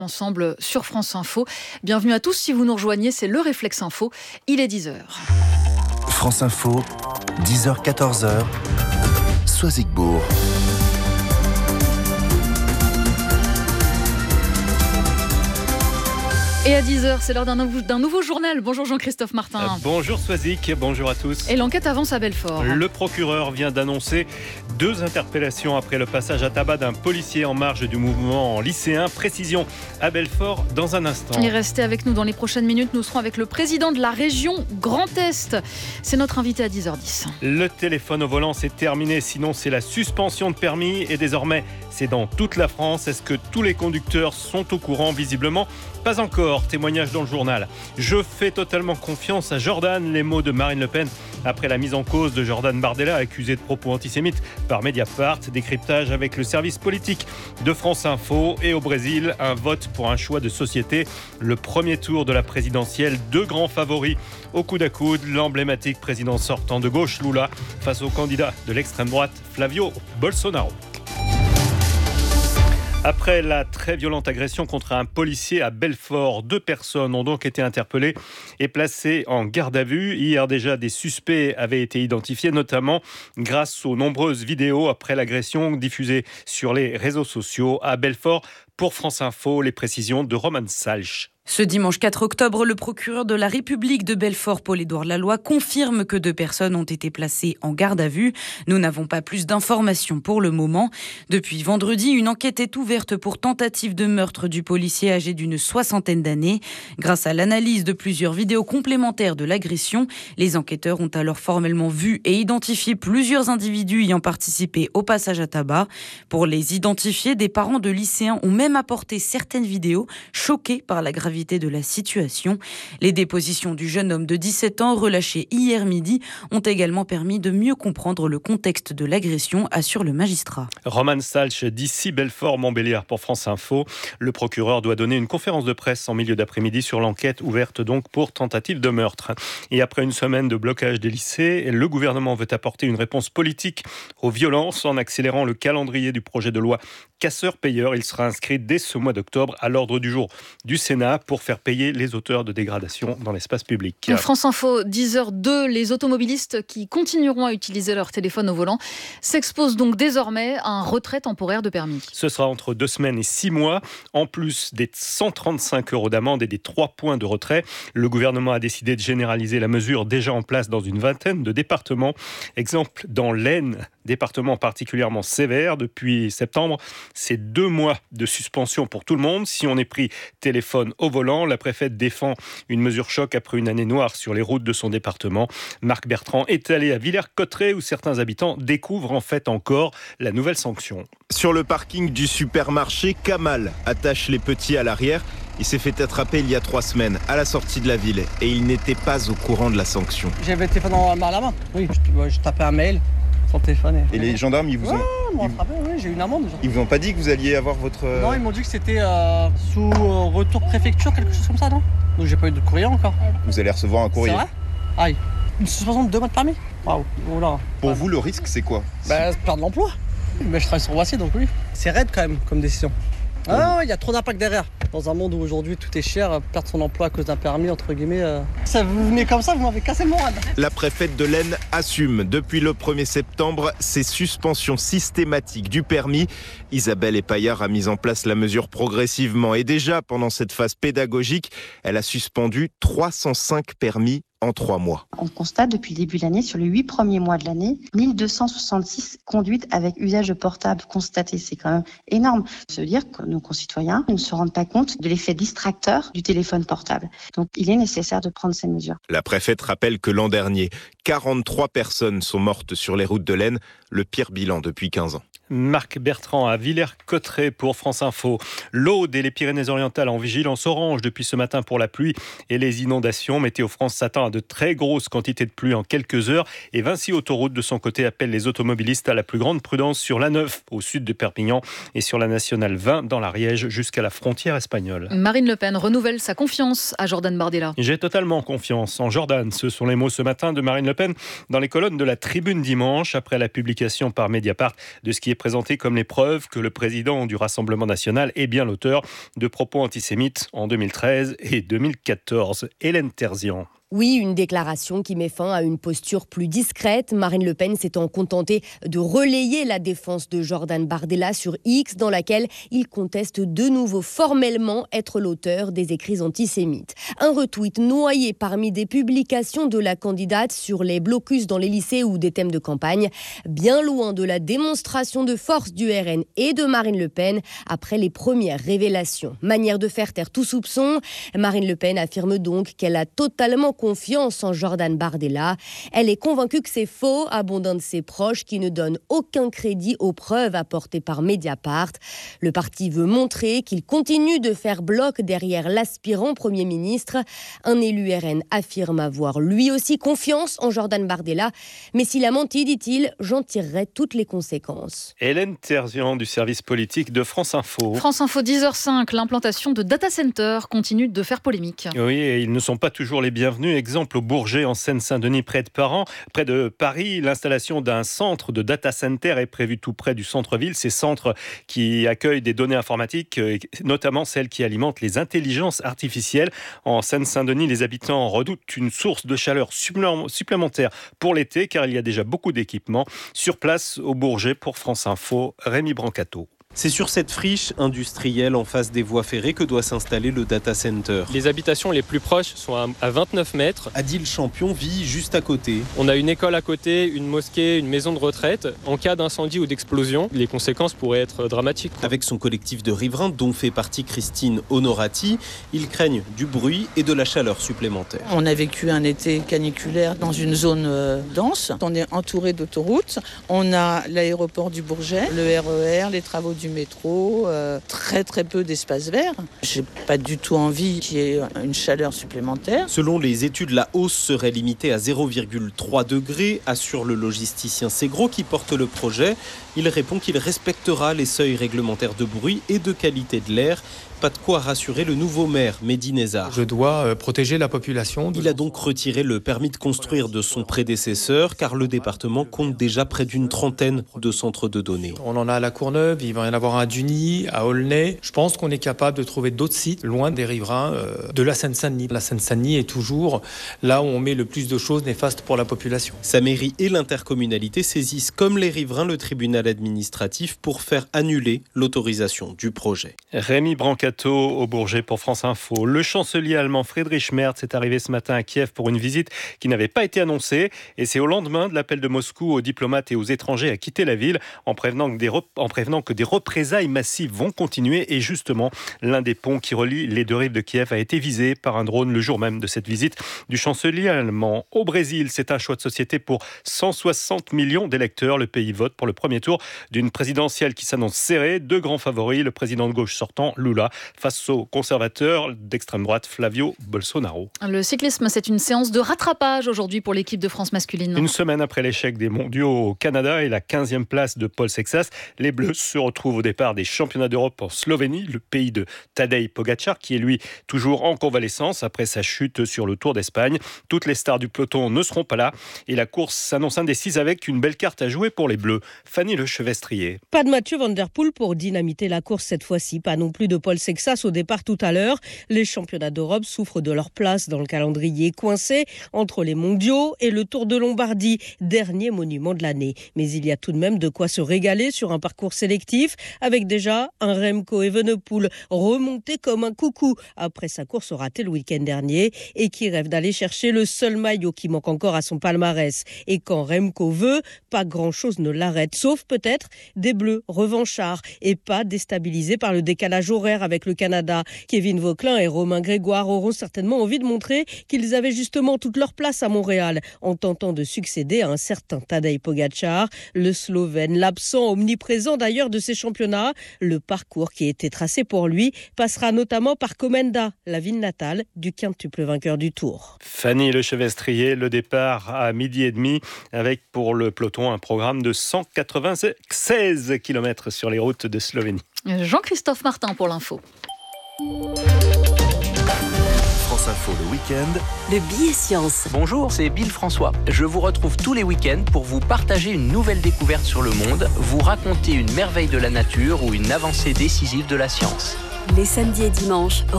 Ensemble sur France Info. Bienvenue à tous si vous nous rejoignez, c'est le Réflexe Info, il est 10h. France Info, 10h-14h, Soisigbourg. Et à 10h, c'est l'heure d'un nouveau journal. Bonjour Jean-Christophe Martin. Bonjour Soisic, bonjour à tous. Et l'enquête avance à Belfort. Le procureur vient d'annoncer 2 interpellations après le passage à tabac d'un policier en marge du mouvement lycéen. Précision à Belfort dans un instant. Et restez avec nous dans les prochaines minutes. Nous serons avec le président de la région Grand Est. C'est notre invité à 10h10. Le téléphone au volant, c'est terminé. Sinon, c'est la suspension de permis. Et désormais, c'est dans toute la France. Est-ce que tous les conducteurs sont au courant? Visiblement, pas encore. Témoignage dans le journal. Je fais totalement confiance à Jordan. Les mots de Marine Le Pen après la mise en cause de Jordan Bardella, accusé de propos antisémites par Mediapart. Décryptage avec le service politique de France Info. Et au Brésil, un vote pour un choix de société. Le premier tour de la présidentielle. 2 grands favoris au coude à coude. L'emblématique président sortant de gauche, Lula, face au candidat de l'extrême droite, Flavio Bolsonaro. Après la très violente agression contre un policier à Belfort, 2 personnes ont donc été interpellées et placées en garde à vue. Hier déjà, des suspects avaient été identifiés, notamment grâce aux nombreuses vidéos après l'agression diffusées sur les réseaux sociaux à Belfort. Pour France Info, les précisions de Roman Salch. Ce dimanche 4 octobre, le procureur de la République de Belfort, Paul-Édouard Laloy, confirme que 2 personnes ont été placées en garde à vue. Nous n'avons pas plus d'informations pour le moment. Depuis vendredi, une enquête est ouverte pour tentative de meurtre du policier âgé d'une 60aine d'années. Grâce à l'analyse de plusieurs vidéos complémentaires de l'agression, les enquêteurs ont alors formellement vu et identifié plusieurs individus ayant participé au passage à tabac. Pour les identifier, des parents de lycéens ont même apporté certaines vidéos, choqués par la gravité de la situation. Les dépositions du jeune homme de 17 ans relâché hier midi ont également permis de mieux comprendre le contexte de l'agression, assure le magistrat. Roman Salch d'ici Belfort-Montbéliard pour France Info. Le procureur doit donner une conférence de presse en milieu d'après-midi sur l'enquête ouverte donc pour tentative de meurtre. Et après une semaine de blocage des lycées, le gouvernement veut apporter une réponse politique aux violences en accélérant le calendrier du projet de loi casseur-payeur. Il sera inscrit dès ce mois d'octobre à l'ordre du jour du Sénat pour faire payer les auteurs de dégradations dans l'espace public. France Info, 10h02, les automobilistes qui continueront à utiliser leur téléphone au volant s'exposent donc désormais à un retrait temporaire de permis. Ce sera entre 2 semaines et 6 mois, en plus des 135 € d'amende et des 3 points de retrait. Le gouvernement a décidé de généraliser la mesure déjà en place dans une vingtaine de départements. Exemple, dans l'Aisne, département particulièrement sévère, depuis septembre, c'est 2 mois de suspension pour tout le monde. Si on est pris téléphone au volant, la préfète défend une mesure choc après une année noire sur les routes de son département. Marc Bertrand est allé à Villers-Cotterêts où certains habitants découvrent en fait encore la nouvelle sanction. Sur le parking du supermarché, Kamal attache les petits à l'arrière. Il s'est fait attraper il y a 3 semaines à la sortie de la ville et il n'était pas au courant de la sanction. J'avais le téléphone à la main. Oui, je tapais un mail. Son téléphone. Et les gendarmes, ils vous ont... j'ai eu une amende déjà. Ils vous ont pas dit que vous alliez avoir votre... Non, ils m'ont dit que c'était sous retour préfecture, quelque chose comme ça, non? Donc j'ai pas eu de courrier encore. Vous allez recevoir un courrier. C'est vrai? Aïe, une suspension de 2 mois de permis. Waouh, voilà. Pour vous, le risque, c'est quoi? Perdre l'emploi. Mais je travaille sur Voici, donc oui. C'est raide quand même comme décision. Ah, il y a trop d'impact derrière. Dans un monde où aujourd'hui tout est cher, perdre son emploi à cause d'un permis, entre guillemets, ça vous venez comme ça, vous m'avez cassé le moral. La préfète de l'Aisne assume depuis le 1er septembre ces suspensions systématiques du permis. Isabelle Epaillard a mis en place la mesure progressivement et déjà pendant cette phase pédagogique, elle a suspendu 305 permis en 3 mois. On constate depuis le début de l'année, sur les 8 premiers mois de l'année, 1266 conduites avec usage de portable constatées. C'est quand même énorme. Ça veut dire que nos concitoyens ne se rendent pas compte de l'effet distracteur du téléphone portable. Donc il est nécessaire de prendre ces mesures. La préfète rappelle que l'an dernier, 43 personnes sont mortes sur les routes de l'Aisne, le pire bilan depuis 15 ans. Marc Bertrand à Villers-Cotterêts pour France Info. L'Aude et les Pyrénées-Orientales en vigilance orange depuis ce matin pour la pluie et les inondations. Météo France s'attend à de très grosses quantités de pluie en quelques heures. Et Vinci Autoroute, de son côté, appelle les automobilistes à la plus grande prudence sur l'A9 au sud de Perpignan et sur la nationale 20 dans l'Ariège jusqu'à la frontière espagnole. Marine Le Pen renouvelle sa confiance à Jordan Bardella. J'ai totalement confiance en Jordan. Ce sont les mots ce matin de Marine Le Pen dans les colonnes de la Tribune dimanche après la publication par Mediapart de ce qui est présentée comme les preuves que le président du Rassemblement national est bien l'auteur de propos antisémites en 2013 et 2014. Hélène Terzian. Oui, une déclaration qui met fin à une posture plus discrète. Marine Le Pen s'étant contentée de relayer la défense de Jordan Bardella sur X, dans laquelle il conteste de nouveau formellement être l'auteur des écrits antisémites. Un retweet noyé parmi des publications de la candidate sur les blocus dans les lycées ou des thèmes de campagne, bien loin de la démonstration de force du RN et de Marine Le Pen après les premières révélations. Manière de faire taire tout soupçon, Marine Le Pen affirme donc qu'elle a totalement confiance en Jordan Bardella. Elle est convaincue que c'est faux, abondant de ses proches qui ne donnent aucun crédit aux preuves apportées par Mediapart. Le parti veut montrer qu'il continue de faire bloc derrière l'aspirant Premier ministre. Un élu RN affirme avoir lui aussi confiance en Jordan Bardella. Mais s'il a menti, dit-il, j'en tirerai toutes les conséquences. Hélène Terzian du service politique de France Info. France Info 10h05, l'implantation de data centers continue de faire polémique. Oui, et ils ne sont pas toujours les bienvenus. Exemple au Bourget, en Seine-Saint-Denis, près de Paris. L'installation d'un centre de data center est prévue tout près du centre-ville. Ces centres qui accueillent des données informatiques, notamment celles qui alimentent les intelligences artificielles. En Seine-Saint-Denis, les habitants redoutent une source de chaleur supplémentaire pour l'été, car il y a déjà beaucoup d'équipements. Sur place, au Bourget, pour France Info, Rémi Brancato. C'est sur cette friche industrielle en face des voies ferrées que doit s'installer le data center. Les habitations les plus proches sont à 29 mètres. Adil Champion vit juste à côté. On a une école à côté, une mosquée, une maison de retraite. En cas d'incendie ou d'explosion, les conséquences pourraient être dramatiques. Avec son collectif de riverains, dont fait partie Christine Honorati, ils craignent du bruit et de la chaleur supplémentaire. On a vécu un été caniculaire dans une zone dense. On est entouré d'autoroutes. On a l'aéroport du Bourget, le RER, les travaux du métro, très peu d'espace vert. J'ai pas du tout envie qu'il y ait une chaleur supplémentaire. Selon les études, la hausse serait limitée à 0,3 degrés, assure le logisticien Segro qui porte le projet. Il répond qu'il respectera les seuils réglementaires de bruit et de qualité de l'air. Pas de quoi rassurer le nouveau maire, Mehdi Nezar. Je dois protéger la population. Il a donc retiré le permis de construire de son prédécesseur, car le département compte déjà près d'une trentaine de centres de données. On en a à La Courneuve, il va y en avoir un à Duny, à Aulnay. Je pense qu'on est capable de trouver d'autres sites loin des riverains de la Seine-Saint-Denis. La Seine-Saint-Denis est toujours là où on met le plus de choses néfastes pour la population. Sa mairie et l'intercommunalité saisissent comme les riverains le tribunal administratif pour faire annuler l'autorisation du projet. Rémi Brancato au Bourget pour France Info. Le chancelier allemand Friedrich Merz est arrivé ce matin à Kiev pour une visite qui n'avait pas été annoncée. Et c'est au lendemain de l'appel de Moscou aux diplomates et aux étrangers à quitter la ville en prévenant que des représailles massives vont continuer. Et justement, l'un des ponts qui relie les deux rives de Kiev a été visé par un drone le jour même de cette visite du chancelier allemand. Au Brésil, c'est un choix de société pour 160 millions d'électeurs. Le pays vote pour le premier tour d'une présidentielle qui s'annonce serrée. Deux grands favoris, le président de gauche sortant, Lula, face au conservateur d'extrême droite Flavio Bolsonaro. Le cyclisme, c'est une séance de rattrapage aujourd'hui pour l'équipe de France masculine. Une semaine après l'échec des mondiaux au Canada et la 15e place de Paul Sexas, les Bleus se retrouvent au départ des championnats d'Europe en Slovénie, le pays de Tadej Pogačar, qui est lui toujours en convalescence après sa chute sur le Tour d'Espagne. Toutes les stars du peloton ne seront pas là et la course s'annonce indécise avec une belle carte à jouer pour les Bleus. Fanny Lechevestrier. Pas de Mathieu Van Der Poel pour dynamiter la course cette fois-ci, pas non plus de Paul Sexas au départ tout à l'heure. Les championnats d'Europe souffrent de leur place dans le calendrier coincé entre les mondiaux et le Tour de Lombardie, dernier monument de l'année. Mais il y a tout de même de quoi se régaler sur un parcours sélectif avec déjà un Remco Evenepoel remonté comme un coucou après sa course ratée le week-end dernier et qui rêve d'aller chercher le seul maillot qui manque encore à son palmarès. Et quand Remco veut, pas grand-chose ne l'arrête, sauf peut-être des Bleus revanchards et pas déstabilisés par le décalage horaire avec le Canada. Kevin Vauquelin et Romain Grégoire auront certainement envie de montrer qu'ils avaient justement toute leur place à Montréal en tentant de succéder à un certain Tadej Pogačar, le Slovène, l'absent omniprésent d'ailleurs de ces championnats. Le parcours qui a été tracé pour lui passera notamment par Komenda, la ville natale du quintuple vainqueur du Tour. Fanny Lechevestrier, le départ à 12h30 avec pour le peloton un programme de 196 km sur les routes de Slovénie. Jean-Christophe Martin pour l'info. France Info le week-end. Le billet science. Bonjour, c'est Bill François. Je vous retrouve tous les week-ends pour vous partager une nouvelle découverte sur le monde, vous raconter une merveille de la nature ou une avancée décisive de la science. Les samedis et dimanches,